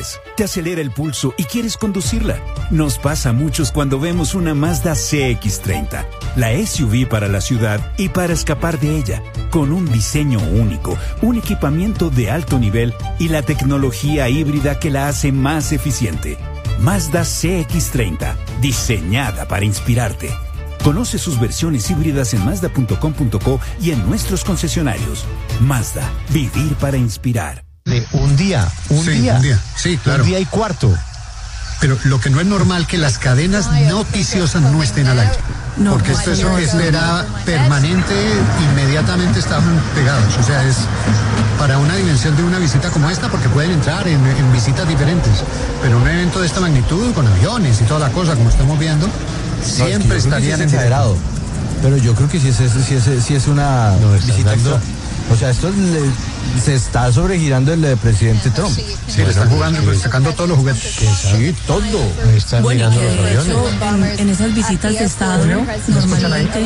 sientes, te acelera el pulso y quieres conducirla. Nos pasa a muchos cuando vemos una Mazda CX-30, la SUV para la ciudad y para escapar de ella, con un diseño único, un equipamiento de alto nivel y la tecnología híbrida que la hace más eficiente. Mazda CX-30, diseñada para inspirarte. Conoce sus versiones híbridas en Mazda.com.co y en nuestros concesionarios. Mazda, vivir para inspirar. Un día. Sí, claro. Un día y cuarto. Pero lo que no es normal que las cadenas noticiosas no estén al aire. No, porque esto era permanente, inmediatamente estaban pegados. O sea, es para una dimensión de una visita como esta, porque pueden entrar en visitas diferentes. Pero un evento de esta magnitud, con aviones y toda la cosa, como estamos viendo, siempre estarían en exagerado. Pero yo creo que sí es una visita. O sea, esto se está sobregirando el presidente Trump. Sí, le están jugando, pues, sacando todos los juguetes. Sí, todo. Están Bueno, mirando que los de aviones. hecho, en esas visitas de Estado, normalmente...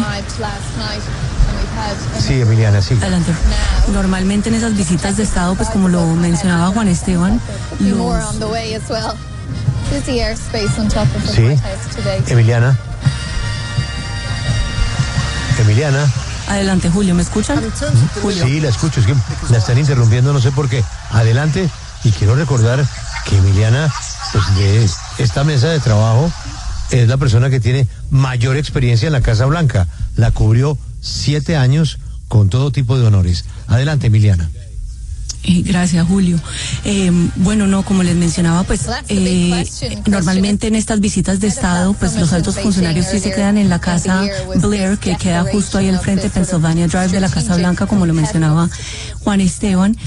Sí, Emiliana, sí. Adelante. Normalmente en esas visitas de Estado, pues como lo mencionaba Juan Esteban, Sí, Emiliana. Adelante, Julio, ¿me escuchan? Julio. Sí, la escucho, es que la están interrumpiendo, no sé por qué. Adelante, y quiero recordar que Emiliana, pues de esta mesa de trabajo, es la persona que tiene mayor experiencia en la Casa Blanca. La cubrió 7 años con todo tipo de honores. Adelante, Emiliana. Gracias, Julio. Bueno, no, como les mencionaba, pues normalmente en estas visitas de Estado, pues los altos funcionarios sí se quedan en la casa Blair, que queda justo ahí al frente de Pennsylvania Drive de la Casa Blanca, como lo mencionaba Juan Esteban.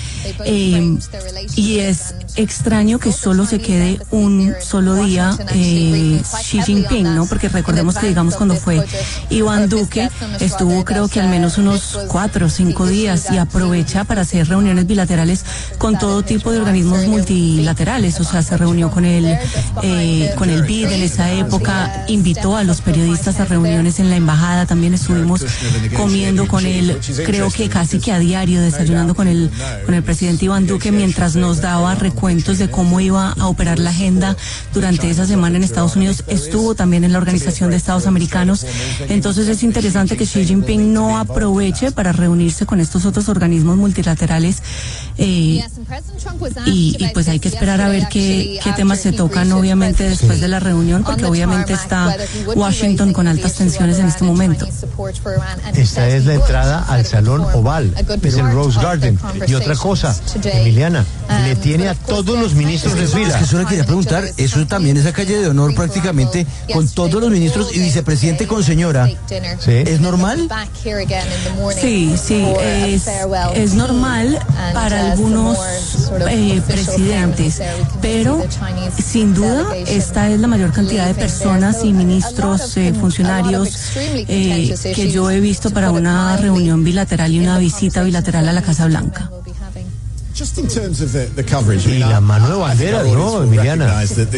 Y es extraño que solo se quede un solo día Xi Jinping, ¿no? Porque recordemos que, digamos, cuando fue Iván Duque, estuvo creo que al menos unos 4 o 5 días y aprovecha para hacer reuniones bilaterales con todo tipo de organismos multilaterales. O sea, se reunió con el BID en esa época, invitó a los periodistas a reuniones en la embajada, también estuvimos comiendo con él, creo que casi que a diario, desayunando con el presidente Iván Duque, mientras nos daba recuentos de cómo iba a operar la agenda durante esa semana en Estados Unidos. Estuvo también en la Organización de Estados Americanos. Entonces es interesante que Xi Jinping no aproveche para reunirse con estos otros organismos multilaterales. Y pues hay que esperar a ver qué temas se tocan, obviamente, después de la reunión, porque obviamente está Washington con altas tensiones en este momento. Esta es la entrada al Salón Oval, es el Rose Garden. Y otra cosa, Emiliana, le tiene a todos los ministros de fila. Es que eso le quería preguntar, eso también es la calle de honor prácticamente, con todos los ministros y vicepresidente con señora. ¿Sí? ¿Es normal? Sí, es normal para algunos presidentes, pero sin duda esta es la mayor cantidad de personas y ministros, funcionarios que yo he visto para una reunión bilateral y una visita bilateral a la Casa Blanca. Y la mano de banderas, ¿no, Emiliana?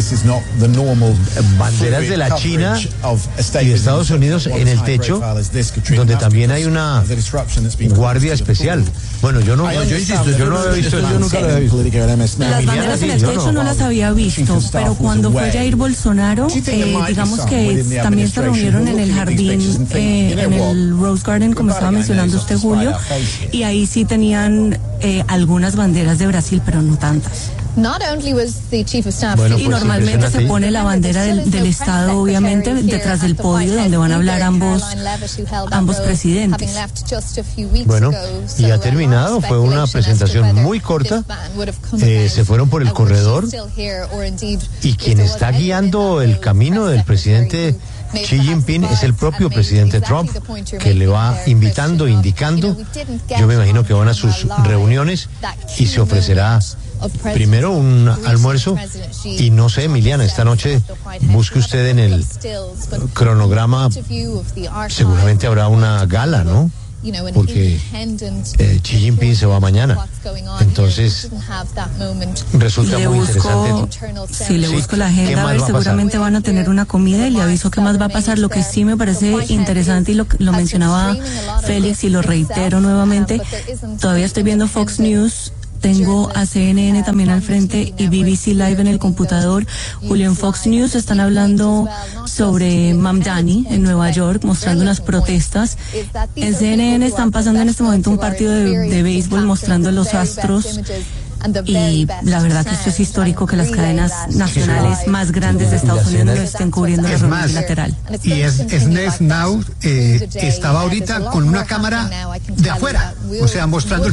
Banderas de la China y de Estados Unidos en el techo, donde también hay una guardia especial. Bueno, yo insisto, yo no había visto eso, yo nunca lo había visto. Las banderas en el techo no las había visto, pero cuando fue Jair Bolsonaro, digamos que también se reunieron en el jardín, en el Rose Garden, como estaba mencionando usted, Julio, y ahí sí tenían algunas banderas de Brasil, pero no tantas. Bueno, y normalmente se pone la bandera del Estado, obviamente, detrás del podio donde van a hablar ambos presidentes. Bueno, y ha terminado, fue una presentación muy corta, se fueron por el corredor, y quien está guiando el camino del presidente Xi Jinping es el propio presidente Trump, que le va invitando, indicando. Yo me imagino que van a sus reuniones y se ofrecerá primero un almuerzo, y no sé, Emiliana, esta noche busque usted en el cronograma, seguramente habrá una gala, ¿no? Porque Xi Jinping se va mañana, entonces resulta muy interesante. Si le busco la agenda, a ver, seguramente van a tener una comida y le aviso qué más va a pasar. Lo que sí me parece interesante, y lo mencionaba Félix y lo reitero nuevamente, todavía estoy viendo Fox News tengo a CNN también al frente y BBC Live en el computador. Julio, en Fox News están hablando sobre Mamdani en Nueva York, mostrando unas protestas. En CNN están pasando en este momento un partido de béisbol mostrando los Astros. Y la verdad que esto es histórico, que las cadenas nacionales más grandes de Estados Unidos lo estén cubriendo de forma bilateral. Y SNES Now estaba ahorita con una cámara de afuera, o sea, mostrando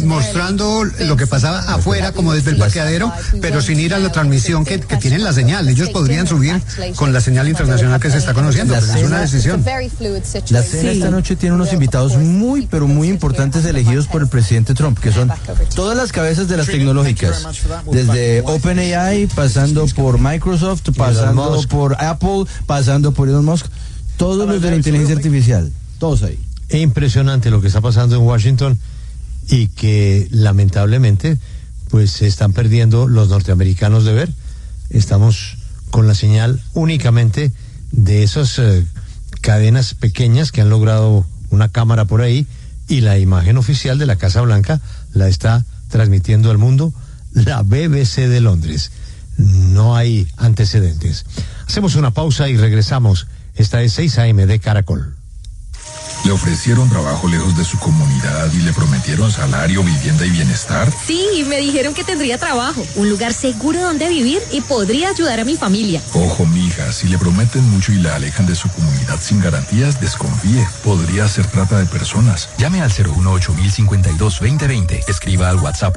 lo que pasaba afuera, como desde el parqueadero, pero sin ir a la transmisión que tienen la señal. Ellos podrían subir con la señal internacional que se está conociendo, pero es una decisión. La cena esta noche tiene unos invitados muy, pero muy importantes elegidos por el presidente Trump, que son todas las cabezas de las tecnológicas, desde OpenAI, pasando por Microsoft, pasando por Apple, pasando por Elon Musk, todos los de la inteligencia artificial, todos ahí. Es impresionante lo que está pasando en Washington y que lamentablemente pues se están perdiendo los norteamericanos de ver. Estamos con la señal únicamente de esas cadenas pequeñas que han logrado una cámara por ahí, y la imagen oficial de la Casa Blanca la está transmitiendo al mundo la BBC de Londres. No hay antecedentes. Hacemos una pausa y regresamos. Esta es 6 AM de Caracol. ¿Le ofrecieron trabajo lejos de su comunidad y le prometieron salario, vivienda y bienestar? Sí, me dijeron que tendría trabajo, un lugar seguro donde vivir y podría ayudar a mi familia. Ojo, mija, si le prometen mucho y la alejan de su comunidad sin garantías, desconfíe. Podría ser trata de personas. Llame al 018-052-2020. Escriba al WhatsApp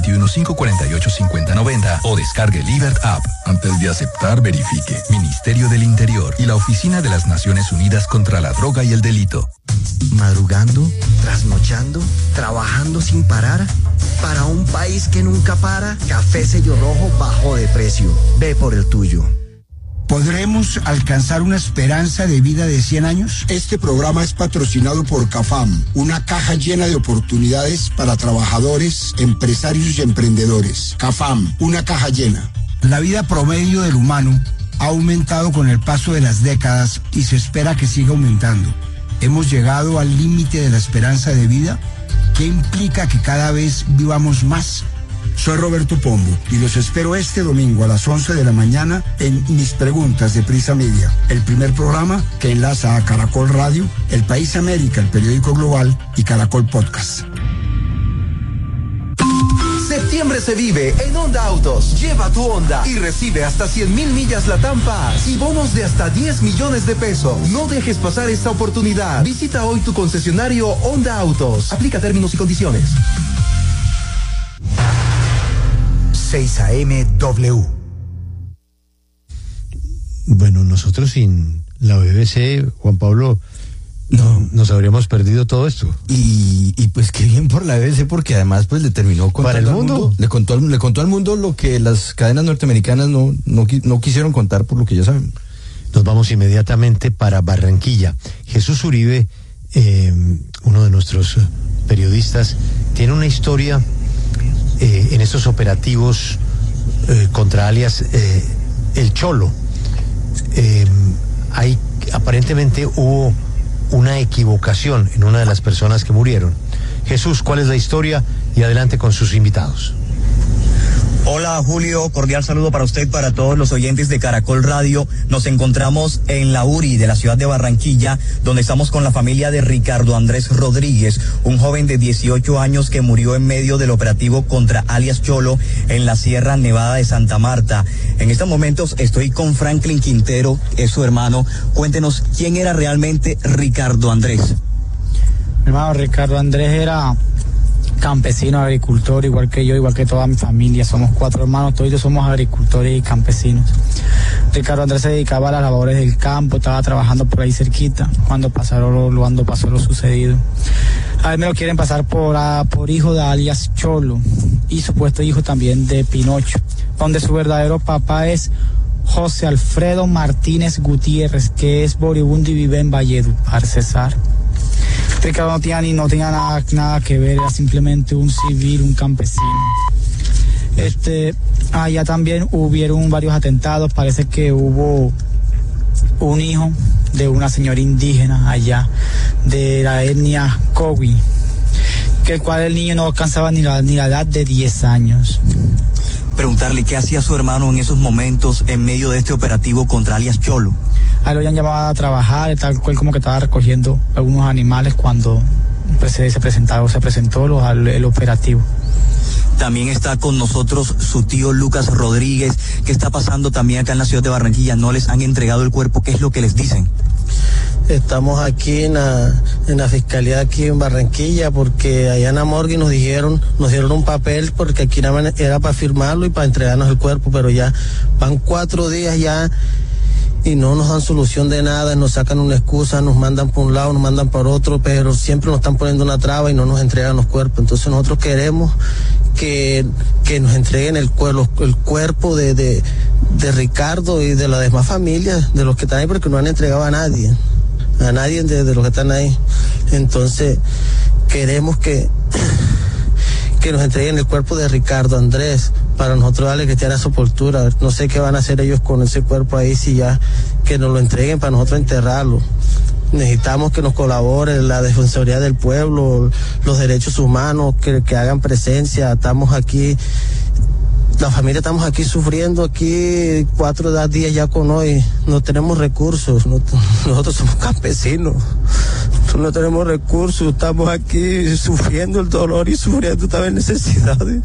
321-548-5090 o descargue Libert App. Antes de aceptar, verifique. Ministerio del Interior y la Oficina de las Naciones Unidas contra la Droga y el Delito. Madrugando, trasnochando, trabajando sin parar. Para un país que nunca para, Café Sello Rojo bajó de precio. Ve por el tuyo. ¿Podremos alcanzar una esperanza de vida de 100 años? Este programa es patrocinado por CAFAM, una caja llena de oportunidades para trabajadores, empresarios y emprendedores. CAFAM, una caja llena. La vida promedio del humano ha aumentado con el paso de las décadas y se espera que siga aumentando. Hemos llegado al límite de la esperanza de vida, que implica que cada vez vivamos más. Soy Roberto Pombo y los espero este domingo a las 11 de la mañana en Mis Preguntas de Prisa Media, el primer programa que enlaza a Caracol Radio, El País América, el periódico global, y Caracol Podcast. Septiembre se vive en Honda Autos. Lleva tu Honda y recibe hasta 100,000 millas LATAM Pass y bonos de hasta 10 millones de pesos. No dejes pasar esta oportunidad. Visita hoy tu concesionario Honda Autos. Aplica términos y condiciones. 6 AM W. Bueno, nosotros sin la BBC, Juan Pablo, no nos habríamos perdido todo esto. Y pues qué bien por la BBC, porque además pues le terminó contando para el mundo. Le contó al mundo lo que las cadenas norteamericanas no quisieron contar, por lo que ya saben. Nos vamos inmediatamente para Barranquilla. Jesús Uribe, uno de nuestros periodistas, tiene una historia en estos operativos contra alias El Cholo. Aparentemente hubo una equivocación en una de las personas que murieron. Jesús, ¿cuál es la historia? Y adelante con sus invitados. Hola Julio, cordial saludo para usted, para todos los oyentes de Caracol Radio. Nos encontramos en la URI de la ciudad de Barranquilla, donde estamos con la familia de Ricardo Andrés Rodríguez, un joven de 18 años que murió en medio del operativo contra alias Cholo en la Sierra Nevada de Santa Marta. En estos momentos estoy con Franklin Quintero, es su hermano. Cuéntenos, ¿quién era realmente Ricardo Andrés? Mi hermano Ricardo Andrés era campesino, agricultor, igual que yo, igual que toda mi familia. Somos 4 hermanos, todos somos agricultores y campesinos. Ricardo Andrés se dedicaba a las labores del campo, estaba trabajando por ahí cerquita cuando pasó lo sucedido. A él me lo quieren pasar por hijo de alias Cholo y supuesto hijo también de Pinocho, donde su verdadero papá es José Alfredo Martínez Gutiérrez, que es boribundo y vive en Valledupar, Cesar. Ricardo no tenía nada que ver, era simplemente un civil, un campesino. Allá también hubieron varios atentados, parece que hubo un hijo de una señora indígena allá, de la etnia Cowi, que el cual el niño no alcanzaba ni la edad de 10 años. Preguntarle qué hacía su hermano en esos momentos en medio de este operativo contra alias Cholo. A él lo habían llamado a trabajar, tal cual como que estaba recogiendo algunos animales cuando se presentó el operativo. También está con nosotros su tío Lucas Rodríguez. ¿Qué está pasando también acá en la ciudad de Barranquilla? ¿No les han entregado el cuerpo? ¿Qué es lo que les dicen? Estamos aquí en la fiscalía aquí en Barranquilla porque allá en la morgue nos dieron un papel porque aquí era para firmarlo y para entregarnos el cuerpo, pero ya van 4 días ya y no nos dan solución de nada, nos sacan una excusa, nos mandan por un lado, nos mandan por otro, pero siempre nos están poniendo una traba y no nos entregan los cuerpos. Entonces nosotros queremos que nos entreguen el cuerpo de Ricardo y de las demás familias, de los que están ahí, porque no han entregado a nadie de los que están ahí. Entonces queremos que nos entreguen el cuerpo de Ricardo Andrés para nosotros darle cristiana sepultura. No sé qué van a hacer ellos con ese cuerpo ahí, si ya que nos lo entreguen para nosotros enterrarlo. Necesitamos que nos colabore la Defensoría del Pueblo, los derechos humanos, que hagan presencia. Estamos aquí, la familia estamos aquí sufriendo, aquí 4 días ya con hoy, no tenemos recursos, nosotros somos campesinos, no tenemos recursos, estamos aquí sufriendo el dolor y sufriendo también necesidades.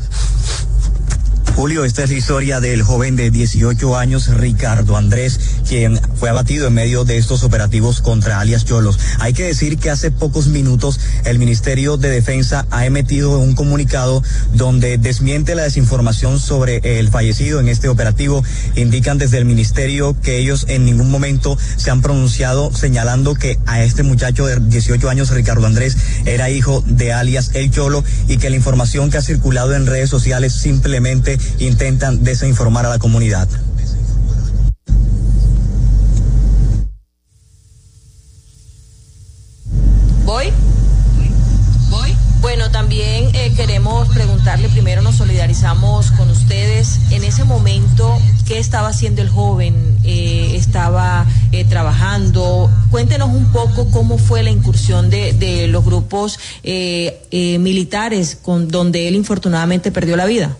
Julio, esta es la historia del joven de 18 años, Ricardo Andrés, quien fue abatido en medio de estos operativos contra alias Cholos. Hay que decir que hace pocos minutos el Ministerio de Defensa ha emitido un comunicado donde desmiente la desinformación sobre el fallecido en este operativo. Indican desde el Ministerio que ellos en ningún momento se han pronunciado señalando que a este muchacho de 18 años, Ricardo Andrés, era hijo de alias El Cholo, y que la información que ha circulado en redes sociales simplemente intentan desinformar a la comunidad. ¿Voy? Bueno, también queremos preguntarle, primero nos solidarizamos con ustedes. En ese momento, ¿qué estaba haciendo el joven? ¿Estaba trabajando? Cuéntenos un poco cómo fue la incursión de los grupos militares donde él infortunadamente perdió la vida.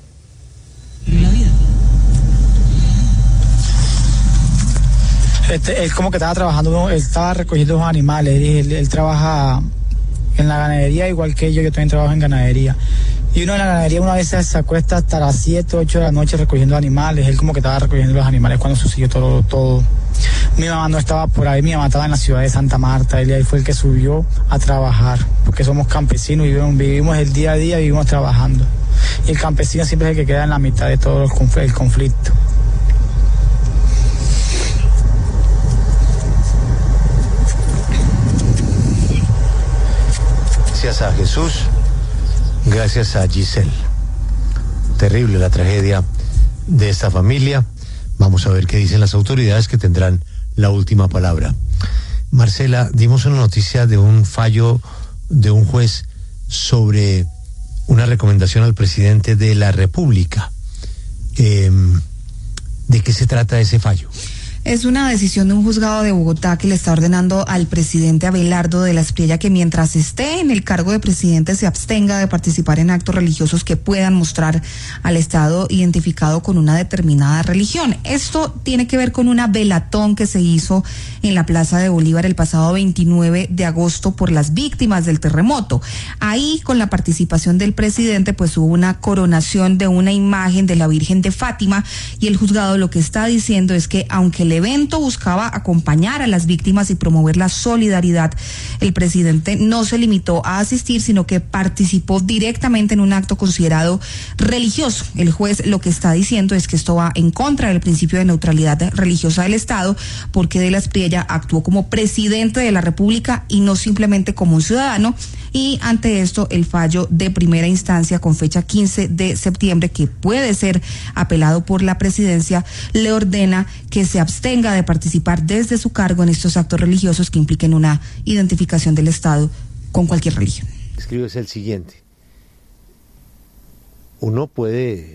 Él como que estaba trabajando, él estaba recogiendo los animales, él trabaja en la ganadería igual que yo también trabajo en ganadería. Y uno en la ganadería una vez se acuesta hasta las 7, 8 de la noche recogiendo animales, él como que estaba recogiendo los animales cuando sucedió todo. Mi mamá no estaba por ahí, mi mamá estaba en la ciudad de Santa Marta, él ahí fue el que subió a trabajar, porque somos campesinos y vivimos el día a día, vivimos trabajando. Y el campesino siempre es el que queda en la mitad de todo el conflicto. Gracias a Jesús, gracias a Giselle. Terrible la tragedia de esta familia. Vamos a ver qué dicen las autoridades, que tendrán la última palabra. Marcela, dimos una noticia de un fallo de un juez sobre una recomendación al presidente de la República. ¿De qué se trata ese fallo? Es una decisión de un juzgado de Bogotá que le está ordenando al presidente Abelardo de la Espriella que mientras esté en el cargo de presidente se abstenga de participar en actos religiosos que puedan mostrar al Estado identificado con una determinada religión. Esto tiene que ver con una velatón que se hizo en la Plaza de Bolívar el pasado 29 de agosto por las víctimas del terremoto. Ahí, con la participación del presidente, pues hubo una coronación de una imagen de la Virgen de Fátima, y el juzgado lo que está diciendo es que aunque el evento buscaba acompañar a las víctimas y promover la solidaridad, el presidente no se limitó a asistir, sino que participó directamente en un acto considerado religioso. El juez lo que está diciendo es que esto va en contra del principio de neutralidad religiosa del Estado, porque de la Espriella actuó como presidente de la República y no simplemente como un ciudadano. Y ante esto, el fallo de primera instancia con fecha 15 de septiembre, que puede ser apelado por la presidencia, le ordena que se abstenga de participar desde su cargo en estos actos religiosos que impliquen una identificación del Estado con cualquier religión. Escribes el siguiente: uno puede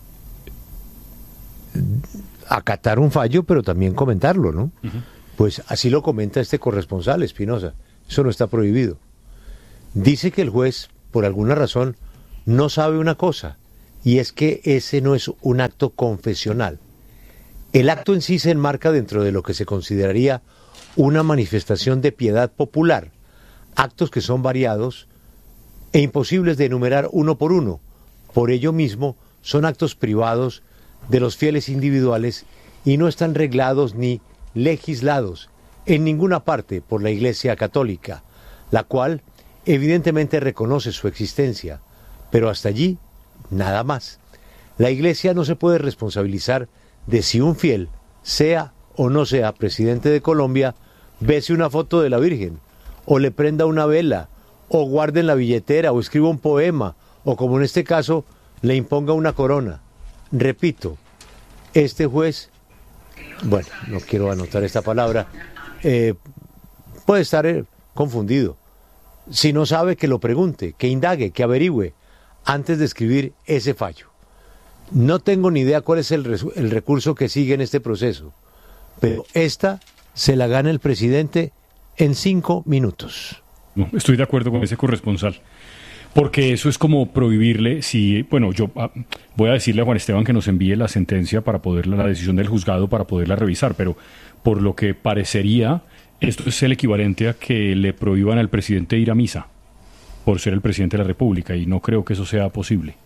acatar un fallo, pero también comentarlo, ¿no? Uh-huh. Pues así lo comenta este corresponsal, Espinosa. Eso no está prohibido. Dice que el juez por alguna razón, no sabe una cosa, y es que ese no es un acto confesional. El acto en sí se enmarca dentro de lo que se consideraría una manifestación de piedad popular, actos que son variados e imposibles de enumerar uno por uno. Por ello mismo, son actos privados de los fieles individuales y no están reglados ni legislados en ninguna parte por la Iglesia Católica, la cual evidentemente reconoce su existencia, pero hasta allí nada más. La Iglesia no se puede responsabilizar de si un fiel, sea o no sea presidente de Colombia, bese una foto de la Virgen, o le prenda una vela, o guarde en la billetera, o escriba un poema, o como en este caso, le imponga una corona. Repito, este juez, bueno, no quiero anotar esta palabra, puede estar confundido. Si no sabe, que lo pregunte, que indague, que averigüe, antes de escribir ese fallo. No tengo ni idea cuál es el recurso que sigue en este proceso, pero esta se la gana el presidente en 5 minutos. No, estoy de acuerdo con ese corresponsal, porque eso es como prohibirle, yo voy a decirle a Juan Esteban que nos envíe la sentencia para poderla, la decisión del juzgado para poderla revisar, pero por lo que parecería, esto es el equivalente a que le prohíban al presidente ir a misa por ser el presidente de la República, y no creo que eso sea posible.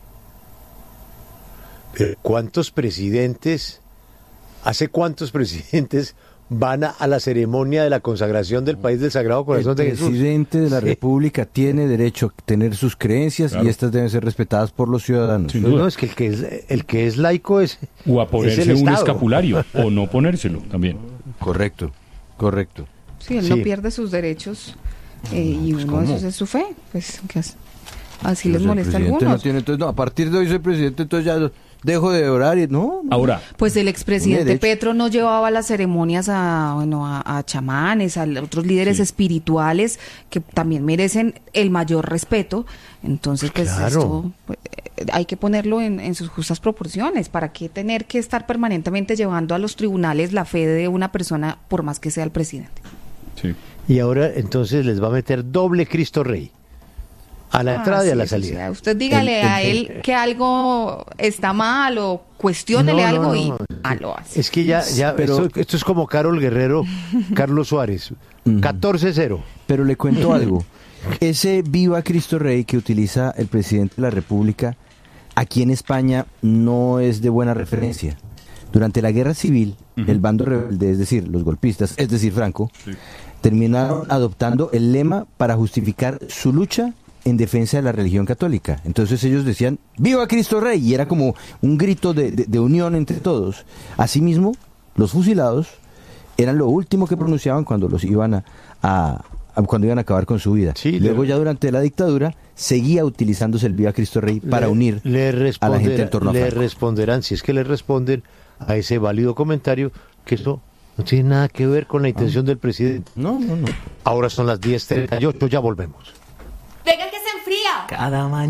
Pero hace cuántos presidentes van a la ceremonia de la consagración del país del Sagrado Corazón de Jesús? El presidente de la República tiene derecho a tener sus creencias, claro, y estas deben ser respetadas por los ciudadanos. No, es que el que es laico es... O a ponerse un escapulario, o no ponérselo también. Correcto. Sí, él no pierde sus derechos, y uno de esos es su fe, pues así les molesta a algunos. No tiene, entonces, a partir de hoy soy presidente, entonces ya dejo de orar y no. Ahora, pues el expresidente Petro no llevaba las ceremonias a chamanes, a otros líderes espirituales que también merecen el mayor respeto. Entonces, pues esto hay que ponerlo en sus justas proporciones. ¿Para qué tener que estar permanentemente llevando a los tribunales la fe de una persona, por más que sea el presidente? Sí. Y ahora entonces les va a meter doble Cristo Rey a la entrada y a la salida. O sea, usted dígale a él que algo está mal o cuestiónele algo y lo hace. Es que ya pero esto es como Carol Guerrero, Carlos Suárez, 14-0. Pero le cuento algo. Ese Viva Cristo Rey que utiliza el presidente de la República aquí en España no es de buena referencia. Durante la guerra civil, el bando rebelde, es decir, los golpistas, es decir, Franco, terminaron adoptando el lema para justificar su lucha en defensa de la religión católica. Entonces ellos decían, ¡Viva Cristo Rey! Y era como un grito de unión entre todos. Asimismo, los fusilados eran lo último que pronunciaban cuando los iban cuando iban a acabar con su vida. Sí, luego ya durante la dictadura seguía utilizándose el Viva Cristo Rey para unir a la gente en torno a Franco. Le responderán, si es que le responden a ese válido comentario, que esto no tiene nada que ver con la intención del presidente. No. Ahora son las 10:38, ya volvemos. Venga que se enfría. Cada mañana.